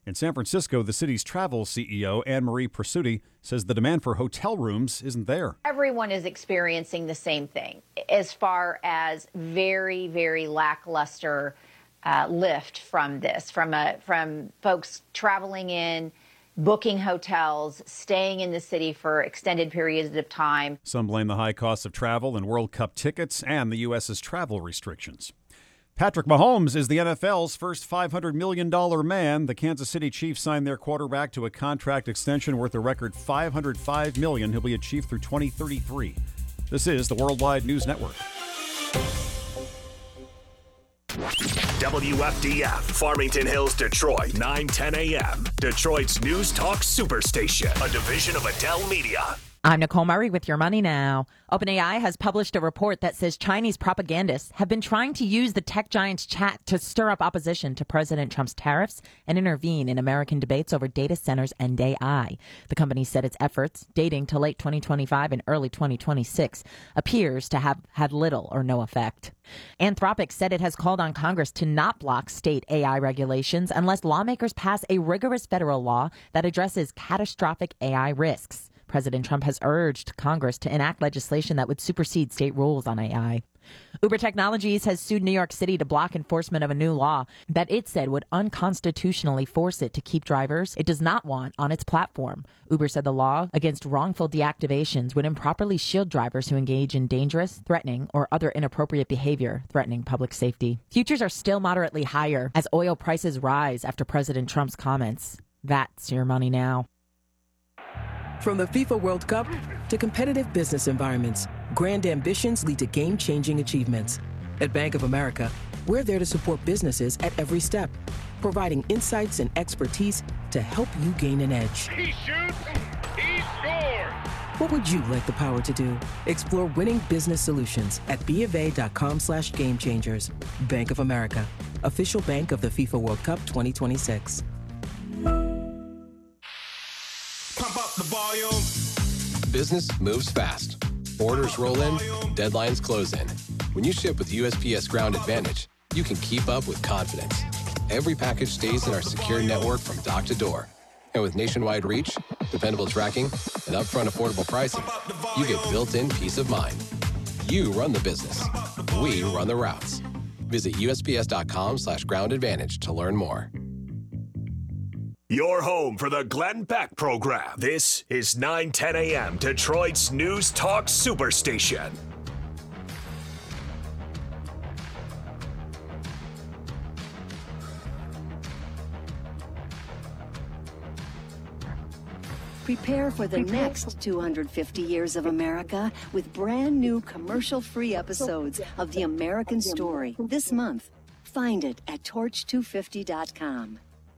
In San Francisco, the city's travel CEO, Anne-Marie Pursuti, says the demand for hotel rooms isn't there. Everyone is experiencing the same thing as far as very, very lackluster lift from this, from folks traveling in, booking hotels, staying in the city for extended periods of time. Some blame the high cost of travel and World Cup tickets and the U.S.'s travel restrictions. Patrick Mahomes is the NFL's first $500 million man. The Kansas City Chiefs signed their quarterback to a contract extension worth a record $505 million. He'll be a Chief through 2033. This is the Worldwide News Network. WFDF, Farmington Hills, Detroit, 9:10 a.m. Detroit's News Talk Superstation, a division of Adele Media. I'm Nicole Murray with Your Money Now. OpenAI has published a report that says Chinese propagandists have been trying to use the tech giant's chat to stir up opposition to President Trump's tariffs and intervene in American debates over data centers and AI. The company said its efforts, dating to late 2025 and early 2026, appears to have had little or no effect. Anthropic said it has called on Congress to not block state AI regulations unless lawmakers pass a rigorous federal law that addresses catastrophic AI risks. President Trump has urged Congress to enact legislation that would supersede state rules on AI. Uber Technologies has sued New York City to block enforcement of a new law that it said would unconstitutionally force it to keep drivers it does not want on its platform. Uber said the law against wrongful deactivations would improperly shield drivers who engage in dangerous, threatening, or other inappropriate behavior threatening public safety. Futures are still moderately higher as oil prices rise after President Trump's comments. That's Your Money Now. From the FIFA World Cup to competitive business environments, grand ambitions lead to game-changing achievements. At Bank of America, we're there to support businesses at every step, providing insights and expertise to help you gain an edge. He shoots, he scores! What would you like the power to do? Explore winning business solutions at BofA.com/gamechangers. Bank of America, official bank of the FIFA World Cup 2026. Pump up the volume. Business moves fast. Orders roll in, deadlines close in. When you ship with USPS Ground Advantage, you can keep up with confidence. Every package stays in our secure network from dock to door. And with nationwide reach, dependable tracking, and upfront affordable pricing, you get built-in peace of mind. You run the business. We run the routes. Visit USPS.com/Ground Advantage to learn more. Your home for the Glenn Beck program. This is 9:10 a.m. Detroit's News Talk Superstation. Prepare for the next 250 years of America with brand new commercial-free episodes of The American Story this month. Find it at torch250.com.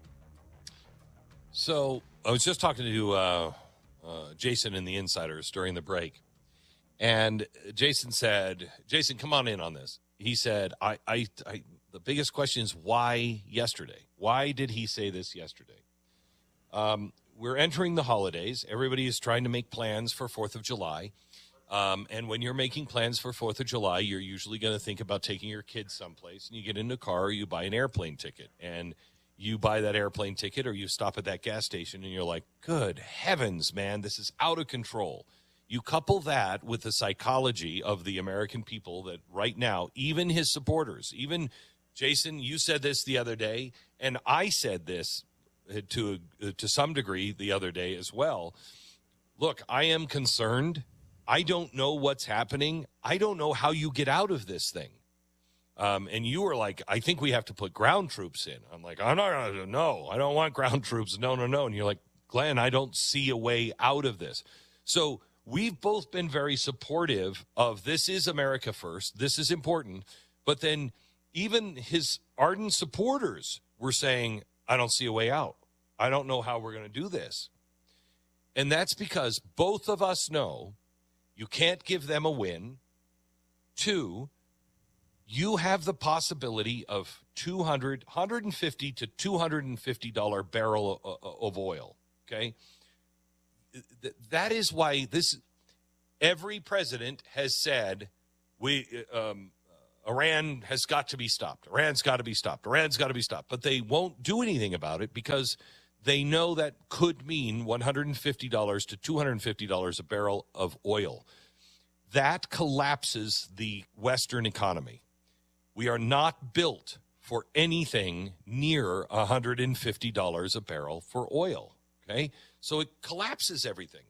So I was just talking to Jason in the Insiders during the break, and Jason said, "Jason, come on in on this." He said, "I the biggest question is why yesterday? Why did he say this yesterday?" We're entering the holidays. Everybody is trying to make plans for 4th of July. And when you're making plans for 4th of July, you're usually going to think about taking your kids someplace, and you get in a car or you buy an airplane ticket. And you buy that airplane ticket or you stop at that gas station and you're like, good heavens, man, this is out of control. You couple that with the psychology of the American people that right now, even his supporters, even Jason, you said this the other day, and I said this to some degree the other day as well. Look, I am concerned. I don't know what's happening. I don't know how you get out of this thing. And you were like, I think we have to put ground troops in. I'm like, no, I don't want ground troops. No. And you're like, Glenn, I don't see a way out of this. So we've both been very supportive of this is America first. This is important. But then even his ardent supporters were saying, I don't see a way out. I don't know how we're going to do this. And that's because both of us know you can't give them a win. 2, you have the possibility of $150 to $250 barrel of oil, okay? That is why every president has said, Iran has got to be stopped. Iran's got to be stopped. Iran's got to be stopped. But they won't do anything about it because they know that could mean $150 to $250 a barrel of oil. That collapses the Western economy. We are not built for anything near $150 a barrel for oil, okay? So it collapses everything.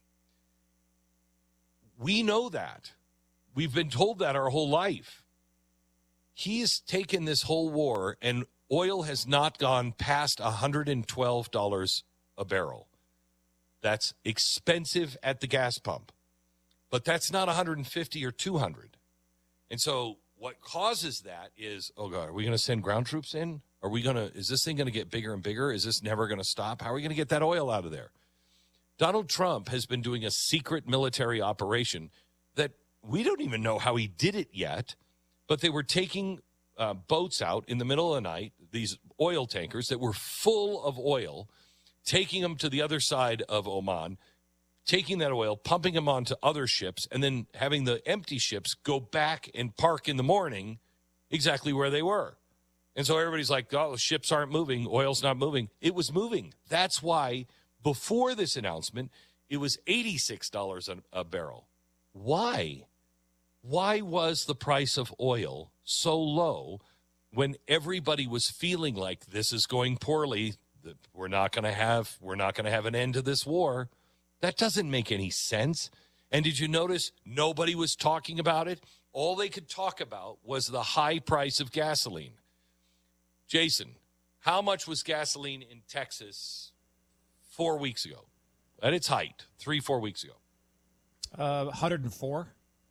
We know that. We've been told that our whole life. He's taken this whole war, and oil has not gone past $112 a barrel. That's expensive at the gas pump. But that's not 150 or 200. And so what causes that is, oh God, are we going to send ground troops in? Is this thing going to get bigger and bigger? Is this never going to stop? How are we going to get that oil out of there? Donald Trump has been doing a secret military operation that we don't even know how he did it yet, but they were taking boats out in the middle of the night, these oil tankers that were full of oil, taking them to the other side of Oman, taking that oil, pumping them onto other ships, and then having the empty ships go back and park in the morning exactly where they were. And so everybody's like, oh, ships aren't moving, oil's not moving. It was moving. That's why before this announcement, it was $86 a barrel. Why? Why was the price of oil so low when everybody was feeling like this is going poorly? We're not going to have an end to this war. That doesn't make any sense. And did you notice nobody was talking about it? All they could talk about was the high price of gasoline. Jason, how much was gasoline in Texas 4 weeks ago? At its height, 3-4 weeks ago. 104.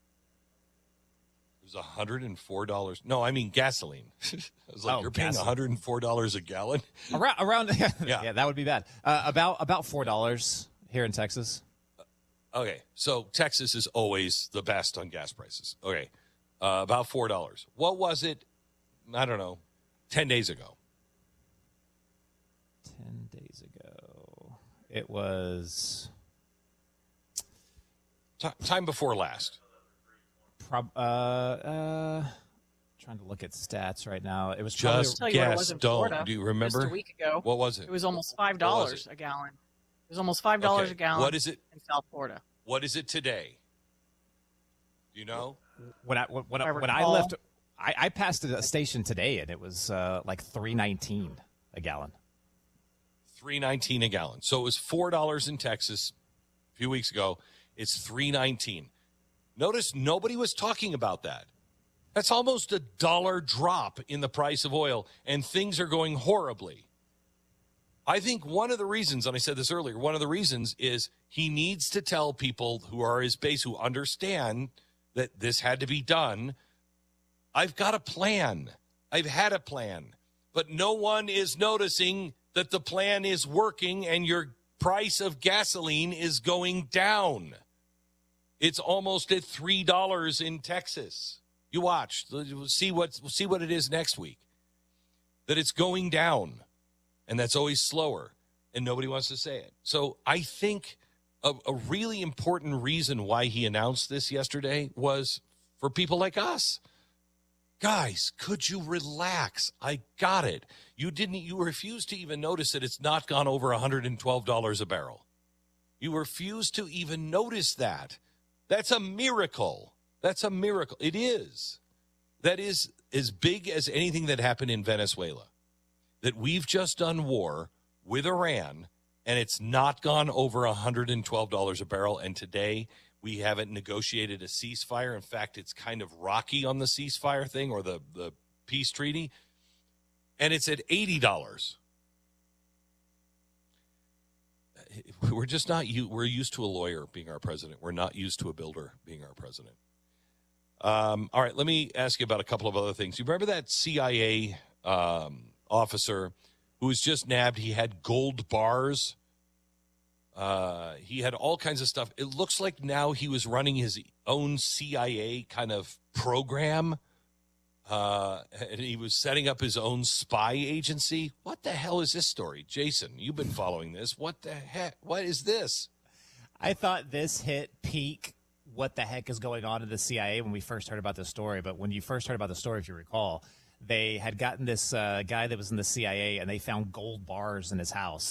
It was $104. No, I mean gasoline. I was like, you're paying gasoline. $104 a gallon? Around yeah, that would be bad. About $4 here in Texas. Okay, so Texas is always the best on gas prices. Okay, about $4. What was it, I don't know, 10 days ago? 10 days ago. It was... time before last. Trying to look at stats right now. It was just guess. Don't. Do you remember? Just a week ago. What was it? It was almost $5 a gallon. It was almost $5 a gallon. What is it in South Florida? What is it today? Do you know? When I left, I passed a station today, and it was like $3.19 a gallon. $3.19 a gallon. So it was $4 in Texas a few weeks ago. It's $3.19. Notice nobody was talking about that. That's almost $1 drop in the price of oil, and things are going horribly. I think one of the reasons, and I said this earlier, one of the reasons is he needs to tell people who are his base, who understand that this had to be done, I've got a plan. I've had a plan. But no one is noticing that the plan is working and your price of gasoline is going down. It's almost at $3 in Texas. You watch. See what it is next week. That it's going down. And that's always slower. And nobody wants to say it. So I think a really important reason why he announced this yesterday was for people like us. Guys, could you relax? I got it. You refused to even notice that it's not gone over $112 a barrel. You refused to even notice that. That's a miracle. That's a miracle. It is. That is as big as anything that happened in Venezuela. That we've just done war with Iran, and it's not gone over $112 a barrel. And today we haven't negotiated a ceasefire. In fact, it's kind of rocky on the ceasefire thing or the peace treaty. And it's at $80. We're just not, we're used to a lawyer being our president. We're not used to a builder being our president. All right, let me ask you about a couple of other things. You remember that CIA officer who was just nabbed? He had gold bars. He had all kinds of stuff. It looks like now he was running his own CIA kind of program. And he was setting up his own spy agency. What the hell is this story? Jason, you've been following this. What the heck? What is this? I thought this hit peak what the heck is going on in the CIA when we first heard about this story. But when you first heard about the story, if you recall, they had gotten this guy that was in the CIA, and they found gold bars in his house.